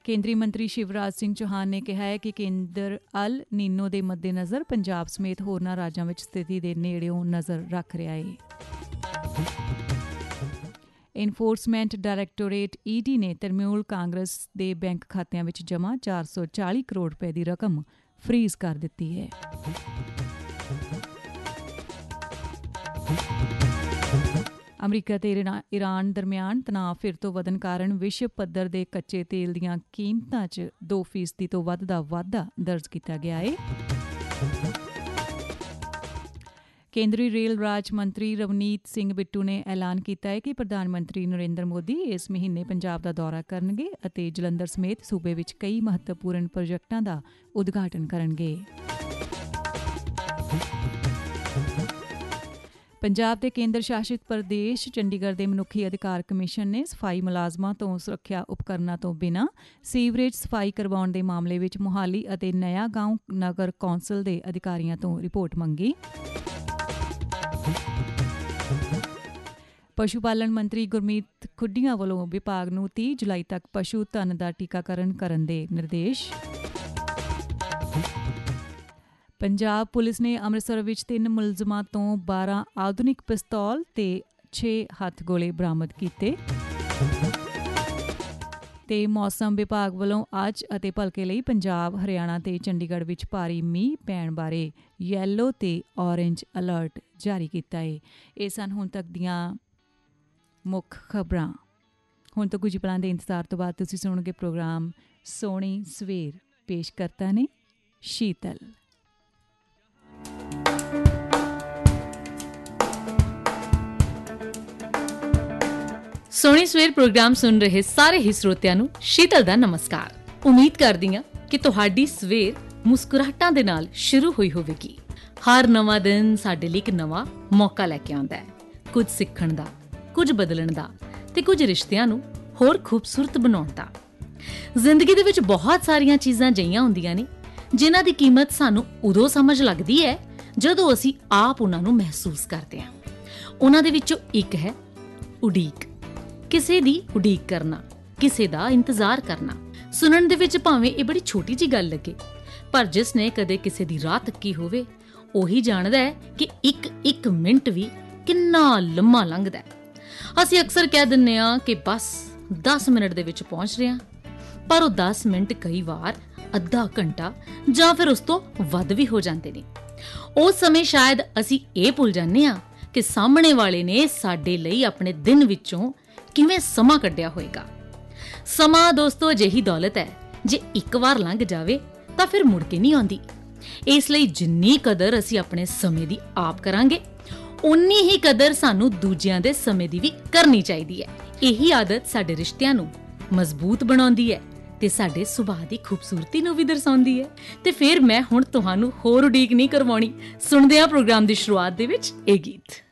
ਕੇਂਦਰੀ ਮੰਤਰੀ ਸ਼ਿਵਰਾਜ ਸਿੰਘ ਚੌਹਾਨ ਨੇ ਕਿਹਾ ਹੈ ਕਿ ਕੇਂਦਰ ਅਲ ਨੀਨੋ ਦੇ ਮੱਦੇਨਜ਼ਰ ਪੰਜਾਬ ਸਮੇਤ ਹੋਰਨਾਂ ਰਾਜਾਂ ਵਿੱਚ ਸਥਿਤੀ ਦੇ ਨੇੜਿਓਂ ਨਜ਼ਰ ਰੱਖ ਰਿਹਾ ਹੈ। ਇਨਫੋਰਸਮੈਂਟ ਡਾਇਰੈਕਟੋਰੇਟ ਈਡੀ ਨੇ ਤਰਨਮੂਲ ਕਾਂਗਰਸ ਦੇ ਬੈਂਕ ਖਾਤਿਆਂ ਵਿੱਚ ਜਮ੍ਹਾਂ 440 ਕਰੋੜ ਰੁਪਏ ਦੀ ਰਕਮ ਫਰੀਜ਼ ਕਰ ਦਿੱਤੀ ਹੈ। ਅਮਰੀਕਾ ਤੇ ਈਰਾਨ ਦਰਮਿਆਨ ਤਣਾਅ ਫਿਰ ਤੋਂ ਵਧਣ ਕਾਰਨ ਵਿਸ਼ਵ ਪੱਧਰ ਦੇ ਕੱਚੇ ਤੇਲ ਦੀਆਂ ਕੀਮਤਾਂ 'ਚ 2% ਤੋਂ ਵੱਧ ਦਾ ਵਾਧਾ ਦਰਜ ਕੀਤਾ ਗਿਆ ਹੈ। ਕੇਂਦਰੀ ਰੇਲ ਰਾਜ ਮੰਤਰੀ ਰਵਨੀਤ ਸਿੰਘ ਬਿੱਟੂ ਨੇ ਐਲਾਨ ਕੀਤਾ ਹੈ ਕਿ ਪ੍ਰਧਾਨ ਮੰਤਰੀ ਨਰਿੰਦਰ ਮੋਦੀ ਇਸ ਮਹੀਨੇ ਪੰਜਾਬ ਦਾ ਦੌਰਾ ਕਰਨਗੇ ਅਤੇ ਜਲੰਧਰ ਸਮੇਤ ਸੂਬੇ ਵਿੱਚ ਕਈ ਮਹੱਤਵਪੂਰਨ ਪ੍ਰੋਜੈਕਟਾਂ ਦਾ ਉਦਘਾਟਨ ਕਰਨਗੇ। ਪੰਜਾਬ ਦੇ ਕੇਂਦਰ ਸ਼ਾਸਿਤ ਪ੍ਰਦੇਸ਼ ਚੰਡੀਗੜ੍ਹ ਦੇ ਮਨੁੱਖੀ ਅਧਿਕਾਰ ਕਮਿਸ਼ਨ ਨੇ ਸਫਾਈ ਮੁਲਾਜ਼ਮਾਂ ਤੋਂ ਸੁਰੱਖਿਆ ਉਪਕਰਨਾਂ ਤੋਂ ਬਿਨਾਂ ਸੀਵਰੇਜ ਸਫਾਈ ਕਰਵਾਉਣ ਦੇ ਮਾਮਲੇ ਵਿੱਚ ਮੁਹਾਲੀ ਅਤੇ ਨਇਆ ਗਾਂਵ ਨਗਰ ਕੌਂਸਲ ਦੇ ਅਧਿਕਾਰੀਆਂ ਤੋਂ ਰਿਪੋਰਟ ਮੰਗੀ। ਪਸ਼ੂ ਪਾਲਣ ਮੰਤਰੀ ਗੁਰਮੀਤ ਖੁੱਡੀਆਂ ਵੱਲੋਂ ਵਿਭਾਗ ਨੂੰ 30 ਜੁਲਾਈ ਤੱਕ ਪਸ਼ੂ ਧਨ ਦਾ ਟੀਕਾਕਰਨ ਕਰਨ ਦੇ ਨਿਰਦੇਸ਼। ਪੰਜਾਬ ਪੁਲਿਸ ਨੇ ਅੰਮ੍ਰਿਤਸਰ ਵਿੱਚ 3 ਮੁਲਜ਼ਮਾਂ ਤੋਂ 12 ਆਧੁਨਿਕ ਪਿਸਤੌਲ ਤੇ 6 ਹੱਥ ਗੋਲੇ ਬਰਾਮਦ ਕੀਤੇ। ਤੇ ਮੌਸਮ ਵਿਭਾਗ ਵੱਲੋਂ ਅੱਜ ਅਤੇ ਭਲਕੇ ਲਈ ਪੰਜਾਬ, ਹਰਿਆਣਾ ਤੇ ਚੰਡੀਗੜ੍ਹ ਵਿੱਚ ਭਾਰੀ ਮੀਂਹ ਪੈਣ ਬਾਰੇ ਯੈਲੋ ਤੇ ਔਰੇਂਜ ਅਲਰਟ ਜਾਰੀ ਕੀਤਾ ਹੈ। ਇਹ ਸਨ ਹੁਣ ਤੱਕ ਦੀਆਂ ਮੁੱਖ ਖਬਰਾਂ। ਹੁਣ ਤੋਂ ਕੁਝ ਪਲਾਂ ਦੇ ਇੰਤਜ਼ਾਰ ਤੋਂ ਬਾਅਦ ਤੁਸੀਂ ਸੁਣੋਗੇ ਪ੍ਰੋਗਰਾਮ ਸੋਹਣੀ ਸਵੇਰ। ਪੇਸ਼ ਕਰਤਾ ਨੇ ਸ਼ੀਤਲ। ਸੋਹਣੀ ਸਵੇਰ ਪ੍ਰੋਗਰਾਮ ਸੁਣ ਰਹੇ ਸਾਰੇ ਹੀ ਸਰੋਤਿਆਂ ਨੂੰ ਸ਼ੀਤਲ ਦਾ ਨਮਸਕਾਰ। ਉਮੀਦ ਕਰਦੀ ਹਾਂ ਕਿ ਤੁਹਾਡੀ ਸਵੇਰ ਮੁਸਕਰਾਹਟਾਂ ਦੇ ਨਾਲ ਸ਼ੁਰੂ ਹੋਈ ਹੋਵੇਗੀ। ਹਰ ਨਵਾਂ ਦਿਨ ਸਾਡੇ ਲਈ ਇੱਕ ਨਵਾਂ ਮੌਕਾ ਲੈ ਕੇ ਆਉਂਦਾ ਹੈ, ਕੁਝ ਸਿੱਖਣ ਦਾ, ਕੁਝ ਬਦਲਣ ਦਾ ਤੇ ਕੁਝ ਰਿਸ਼ਤਿਆਂ ਨੂੰ ਹੋਰ ਖੂਬਸੂਰਤ ਬਣਾਉਣ ਦਾ। ਜ਼ਿੰਦਗੀ ਦੇ ਵਿੱਚ ਬਹੁਤ ਸਾਰੀਆਂ ਚੀਜ਼ਾਂ ਅਜਿਹੀਆਂ ਹੁੰਦੀਆਂ ਨੇ ਜਿਨ੍ਹਾਂ ਦੀ ਕੀਮਤ ਸਾਨੂੰ ਉਦੋਂ ਸਮਝ ਲੱਗਦੀ ਹੈ ਜਦੋਂ ਅਸੀਂ ਆਪ ਉਹਨਾਂ ਨੂੰ ਮਹਿਸੂਸ ਕਰਦੇ ਹਾਂ। ਉਹਨਾਂ ਦੇ ਵਿੱਚੋਂ ਇੱਕ ਹੈ ਉਡੀਕ। ਕਿਸੇ ਦੀ ਉਡੀਕ ਕਰਨਾ, ਕਿਸੇ ਦਾ ਇੰਤਜ਼ਾਰ ਕਰਨਾ। ਸੁਣਨ ਦੇ ਵਿੱਚ ਭਾਵੇਂ ਇਹ ਬੜੀ ਛੋਟੀ ਜਿਹੀ ਗੱਲ ਲੱਗੇ, ਪਰ ਜਿਸ ਨੇ ਕਦੇ ਕਿਸੇ ਦੀ ਰਾਹ ਤੱਕੀ ਹੋਵੇ ਉਹੀ ਜਾਣਦਾ ਹੈ ਕਿ ਇੱਕ ਮਿੰਟ ਵੀ ਕਿੰਨਾ ਲੰਮਾ ਲੰਘਦਾ ਹੈ। ਅਸੀਂ ਅਕਸਰ ਕਹਿ ਦਿੰਦੇ ਹਾਂ ਕਿ ਬਸ 10 ਮਿੰਟ ਦੇ ਵਿੱਚ ਪਹੁੰਚ ਰਹੇ ਹਾਂ, ਪਰ ਉਹ 10 ਮਿੰਟ ਕਈ ਵਾਰ ਅੱਧਾ ਘੰਟਾ ਜਾਂ ਫਿਰ ਉਸ ਤੋਂ ਵੱਧ ਵੀ ਹੋ ਜਾਂਦੇ ਨੇ। ਉਸ ਸਮੇਂ ਸ਼ਾਇਦ ਅਸੀਂ ਇਹ ਭੁੱਲ ਜਾਂਦੇ ਹਾਂ ਕਿ ਸਾਹਮਣੇ ਵਾਲੇ ਨੇ ਸਾਡੇ ਲਈ ਆਪਣੇ ਦਿਨ ਵਿੱਚੋਂ ਕਿਵੇਂ ਸਮਾਂ ਕੱਢਿਆ ਹੋਏਗਾ। ਸਮਾਂ ਦੋਸਤੋ ਅਜਿਹੀ ਦੌਲਤ ਹੈ, ਜੇ ਇੱਕ ਵਾਰ ਲੰਘ ਜਾਵੇ ਤਾਂ ਫਿਰ ਮੁੜ ਕੇ ਨਹੀਂ ਆਉਂਦੀ। ਇਸ ਲਈ ਜਿੰਨੀ ਕਦਰ ਅਸੀਂ ਆਪਣੇ ਸਮੇਂ ਦੀ ਆਪ ਕਰਾਂਗੇ, ਉਨੀ ਹੀ ਕਦਰ ਸਾਨੂੰ ਦੂਜਿਆਂ ਦੇ ਸਮੇਂ ਦੀ ਵੀ ਕਰਨੀ ਚਾਹੀਦੀ ਹੈ। ਇਹੀ ਆਦਤ ਸਾਡੇ ਰਿਸ਼ਤਿਆਂ ਨੂੰ ਮਜ਼ਬੂਤ ਬਣਾਉਂਦੀ ਹੈ ਤੇ ਸਾਡੇ ਸੁਭਾਅ ਦੀ ਖੂਬਸੂਰਤੀ ਨੂੰ ਵੀ ਦਰਸਾਉਂਦੀ ਹੈ। ਤੇ ਫਿਰ ਮੈਂ ਹੁਣ ਤੁਹਾਨੂੰ ਹੋਰ ਉਡੀਕ ਨਹੀਂ ਕਰਵਾਉਣੀ, ਸੁਣਦੇ ਹਾਂ ਪ੍ਰੋਗਰਾਮ ਦੀ ਸ਼ੁਰੂਆਤ ਦੇ ਵਿੱਚ ਇਹ ਗੀਤ।